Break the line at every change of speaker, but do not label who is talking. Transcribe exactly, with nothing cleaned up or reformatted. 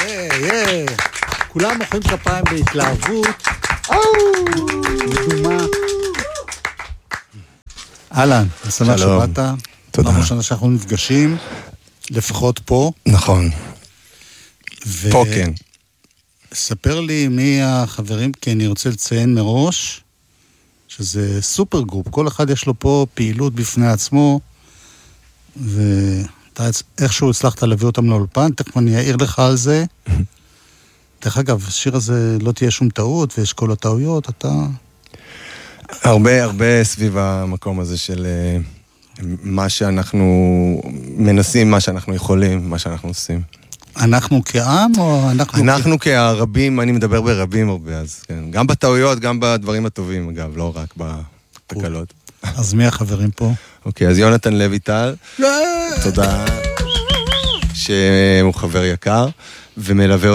יא, כולם מוחאים כפיים בהתלהבות. מדומה. אהלן, שמח שבאת.
תודה.
פעם ראשונה שאנחנו נפגשים, לפחות פה.
נכון. פה כן.
ספר לי מי החברים, כי אני רוצה לציין מראש, שזה סופר גרופ, כל אחד יש לו פה פעילות בפני עצמו, ואתה איכשהו הצלחת להביא אותם לאולפן, תכף אני אעיר לך על זה. דרך אגב, השיר הזה לא תהיה שום טעות, ויש כל הטעויות, אתה...
הרבה, הרבה סביב המקום הזה של מה שאנחנו מנסים, מה שאנחנו יכולים, מה שאנחנו עושים.
אנחנו כעם או אנחנו...
אנחנו כרבים, אני מדבר ברבים הרבה, אז כן. גם בטעויות, גם בדברים הטובים, אגב, לא רק בתקלות.
אז מי החברים פה?
אוקיי, אז יונתן לויטל. תודה. שהוא חבר יקר, ומלווה